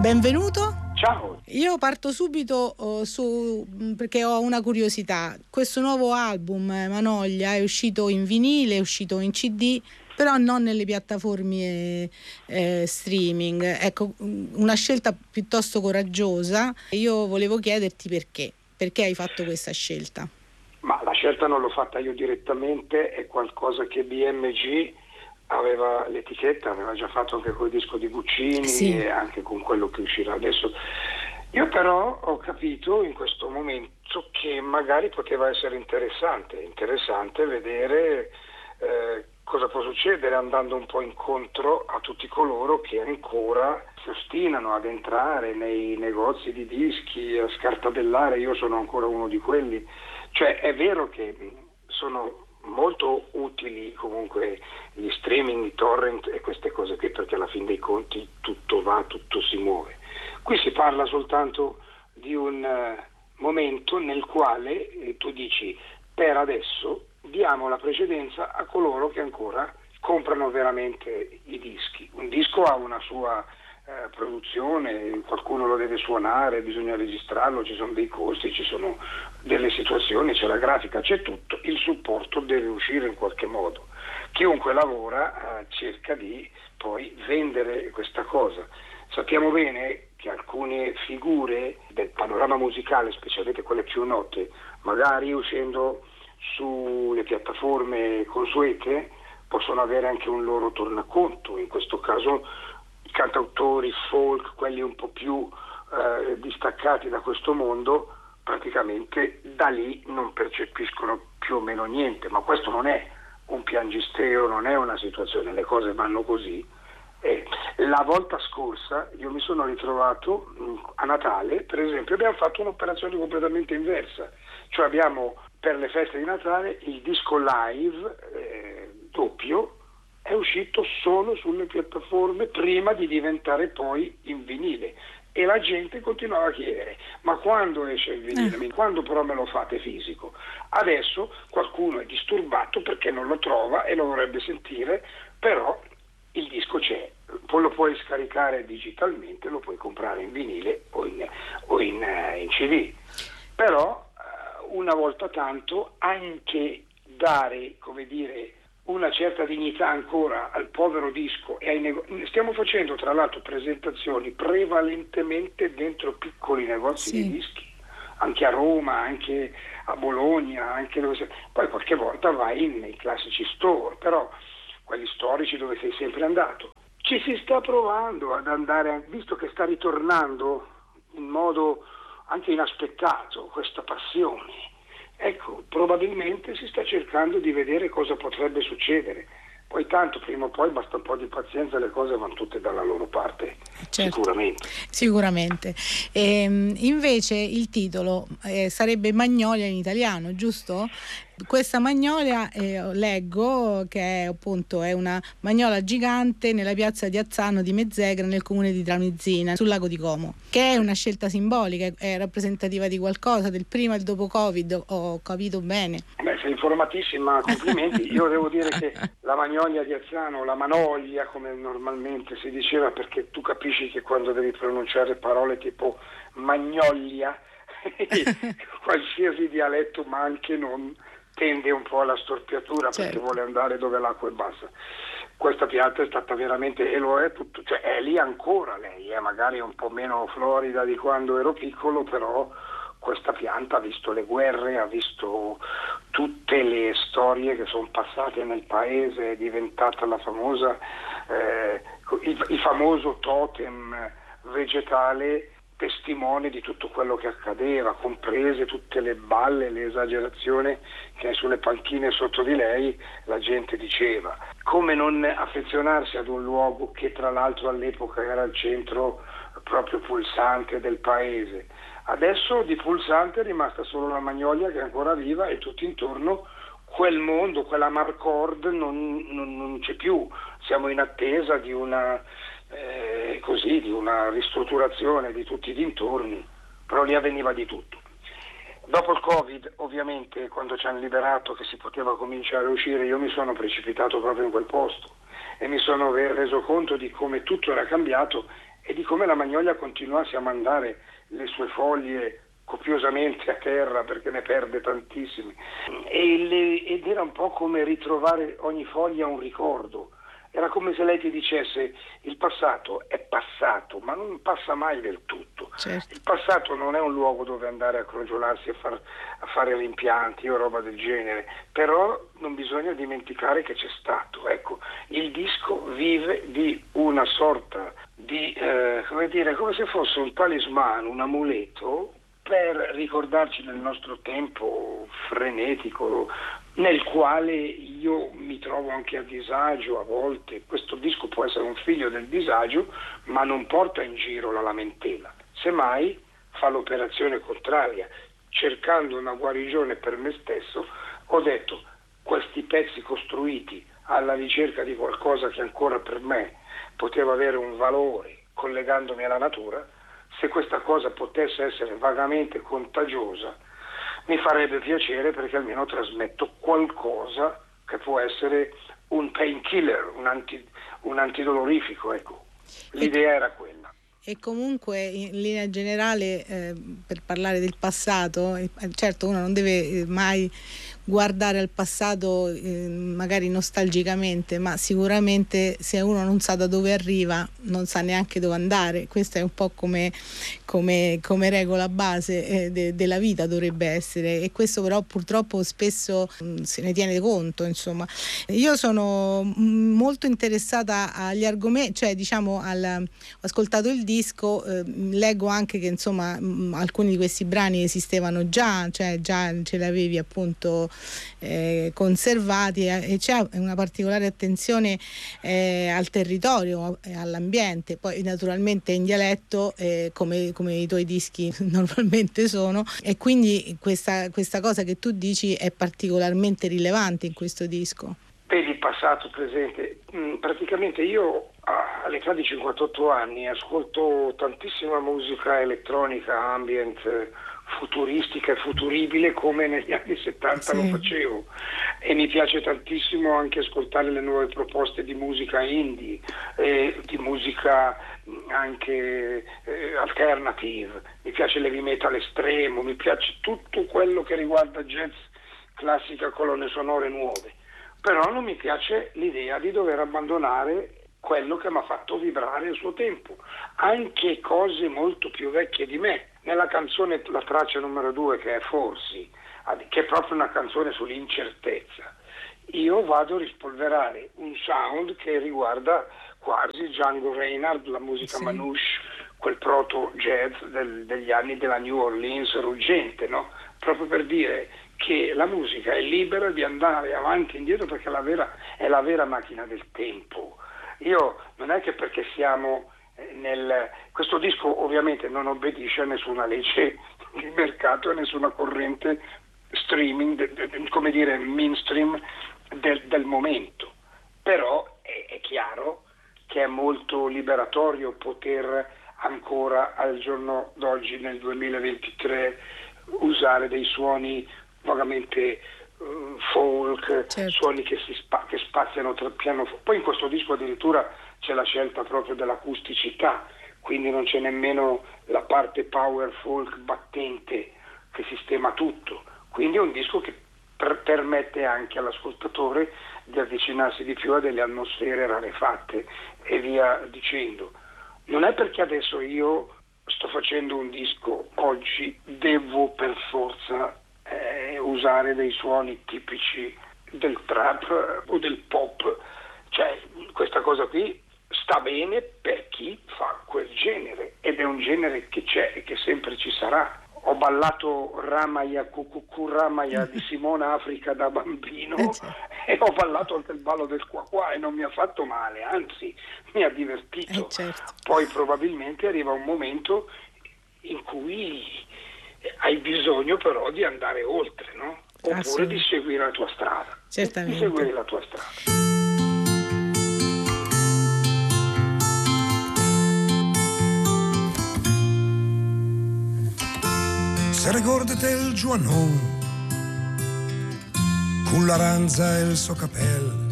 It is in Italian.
benvenuto. Ciao. Io parto subito perché ho una curiosità. Questo nuovo album, Manoglia, è uscito in vinile, è uscito in CD, però non nelle piattaforme streaming. Ecco, una scelta piuttosto coraggiosa. Io volevo chiederti perché hai fatto questa scelta. Ma la scelta non l'ho fatta io direttamente, è qualcosa che BMG aveva, l'etichetta aveva già fatto anche col disco di Guccini, sì, e anche con quello che uscirà adesso. Io però ho capito in questo momento che magari poteva essere interessante vedere cosa può succedere, andando un po' incontro a tutti coloro che ancora si ostinano ad entrare nei negozi di dischi, a scartabellare. Io sono ancora uno di quelli. Cioè, è vero che sono molto utili comunque gli streaming, i torrent e queste cose qui, perché alla fin dei conti tutto va, tutto si muove. Qui si parla soltanto di un momento nel quale tu dici: per adesso diamo la precedenza a coloro che ancora comprano veramente i dischi. Un disco ha una sua produzione, qualcuno lo deve suonare, bisogna registrarlo, ci sono dei costi, ci sono delle situazioni, c'è la grafica, c'è tutto, il supporto deve uscire in qualche modo. Chiunque lavora cerca di poi vendere questa cosa. Sappiamo bene che alcune figure del panorama musicale, specialmente quelle più note, magari uscendo sulle piattaforme consuete, possono avere anche un loro tornaconto. In questo caso i cantautori folk, quelli un po' più distaccati da questo mondo, praticamente da lì non percepiscono più o meno niente. Ma questo non è un piangistero, non è una situazione, le cose vanno così. La volta scorsa io mi sono ritrovato a Natale, per esempio, abbiamo fatto un'operazione completamente inversa, cioè abbiamo, per le feste di Natale, il disco live doppio è uscito solo sulle piattaforme prima di diventare poi in vinile, e la gente continuava a chiedere: ma quando esce il vinile? Quando però me lo fate fisico? Adesso qualcuno è disturbato perché non lo trova e lo vorrebbe sentire, però il disco c'è, poi lo puoi scaricare digitalmente, lo puoi comprare in vinile o in CD. Però una volta tanto anche dare, come dire, una certa dignità ancora al povero disco e stiamo facendo tra l'altro presentazioni prevalentemente dentro piccoli negozi di dischi, anche a Roma, anche a Bologna, anche poi qualche volta vai nei classici store, però quelli storici dove sei sempre andato. Ci si sta provando ad andare, visto che sta ritornando in modo anche inaspettato questa passione. Ecco, probabilmente si sta cercando di vedere cosa potrebbe succedere. Poi tanto prima o poi basta un po' di pazienza e le cose vanno tutte dalla loro parte, certo. Sicuramente. Invece il titolo sarebbe Magnolia in italiano, giusto? Questa magnolia leggo che appunto è una magnola gigante nella piazza di Azzano di Mezzegra, nel comune di Tramezzina, sul lago di Como, che è una scelta simbolica, è rappresentativa di qualcosa, del prima e il dopo Covid, ho capito bene? Beh, sei informatissima, complimenti. Io devo dire che la magnolia di Azzano, la manoglia come normalmente si diceva, perché tu capisci che quando devi pronunciare parole tipo magnolia, qualsiasi dialetto, ma anche non, tende un po' alla storpiatura, certo, perché vuole andare dove l'acqua è bassa. Questa pianta è stata veramente, e lo è tutto, cioè è lì ancora lei, magari un po' meno florida di quando ero piccolo, però questa pianta ha visto le guerre, ha visto tutte le storie che sono passate nel paese, è diventata la famosa, il famoso totem vegetale, testimone di tutto quello che accadeva, comprese tutte le balle, le esagerazioni che sulle panchine sotto di lei la gente diceva. Come non affezionarsi ad un luogo che tra l'altro all'epoca era il centro proprio pulsante del paese. Adesso di pulsante è rimasta solo la magnolia, che è ancora viva, e tutto intorno quel mondo, quella Marcord non c'è più. Siamo in attesa di una di una ristrutturazione di tutti i dintorni, però lì avveniva di tutto. Dopo il Covid, ovviamente, quando ci hanno liberato che si poteva cominciare a uscire, io mi sono precipitato proprio in quel posto e mi sono reso conto di come tutto era cambiato e di come la Magnolia continuasse a mandare le sue foglie copiosamente a terra perché ne perde tantissime, ed era un po' come ritrovare ogni foglia un ricordo. Era come se lei ti dicesse: il passato è passato, ma non passa mai del tutto. Certo. Il passato non è un luogo dove andare a crogiolarsi a fare rimpianti o roba del genere, però non bisogna dimenticare che c'è stato. Ecco, il disco vive di una sorta di, come se fosse un talismano, un amuleto per ricordarci del nostro tempo frenetico, nel quale io mi trovo anche a disagio a volte. Questo disco può essere un figlio del disagio, ma non porta in giro la lamentela, semmai fa l'operazione contraria. Cercando una guarigione per me stesso, ho detto: questi pezzi costruiti alla ricerca di qualcosa che ancora per me poteva avere un valore, collegandomi alla natura, se questa cosa potesse essere vagamente contagiosa, mi farebbe piacere, perché almeno trasmetto qualcosa che può essere un painkiller, un antidolorifico, ecco. L'idea era quella. E comunque in linea generale, per parlare del passato, certo uno non deve mai guardare al passato magari nostalgicamente, ma sicuramente se uno non sa da dove arriva non sa neanche dove andare. Questa è un po' come regola base della vita, dovrebbe essere, e questo però purtroppo spesso se ne tiene conto, insomma. Io sono molto interessata agli argomenti, cioè diciamo ho ascoltato il disco, leggo anche che insomma alcuni di questi brani esistevano già, cioè già ce li avevi appunto conservati, e c'è una particolare attenzione al territorio, all'ambiente, poi naturalmente in dialetto come i tuoi dischi normalmente sono, e quindi questa cosa che tu dici è particolarmente rilevante in questo disco. Vedi, passato, presente. Praticamente io all'età di 58 anni ascolto tantissima musica elettronica, ambient, futuristica e futuribile, come negli anni 70 sì. Lo facevo, e mi piace tantissimo anche ascoltare le nuove proposte di musica indie, di musica anche alternative. Mi piace l'heavy metal estremo, mi piace tutto quello che riguarda jazz, classica, colonne sonore nuove, però non mi piace l'idea di dover abbandonare quello che mi ha fatto vibrare il suo tempo, anche cose molto più vecchie di me. Nella canzone, la traccia numero 2, che è Forsi, che è proprio una canzone sull'incertezza, io vado a rispolverare un sound che riguarda quasi Django Reinhardt, la musica sì. Manouche, quel proto jazz degli anni della New Orleans ruggente, no? Proprio per dire che la musica è libera di andare avanti e indietro, perché è la vera macchina del tempo. Io non è che perché siamo questo disco ovviamente non obbedisce a nessuna legge di mercato, a nessuna corrente streaming, come dire mainstream del momento, però è chiaro che è molto liberatorio poter ancora al giorno d'oggi, nel 2023, usare dei suoni vagamente folk, certo. Suoni che spaziano tra piano. Poi in questo disco addirittura c'è la scelta proprio dell'acusticità, quindi non c'è nemmeno la parte power folk battente che sistema tutto, quindi è un disco che permette anche all'ascoltatore di avvicinarsi di più a delle atmosfere rarefatte e via dicendo. Non è perché adesso io sto facendo un disco oggi devo per forza usare dei suoni tipici del trap o del pop, cioè questa cosa qui sta bene per chi fa quel genere, ed è un genere che c'è e che sempre ci sarà. Ho ballato Ramaya Cucucù Ramaya di Simona Africa da bambino e ho ballato anche il ballo del qua qua e non mi ha fatto male, anzi mi ha divertito. Certo. Poi probabilmente arriva un momento in cui hai bisogno però di andare oltre, no? Oppure di seguire la tua strada. Certamente. Di seguire la tua strada. Se ricordate il giovanone con l'aranza e il suo capello,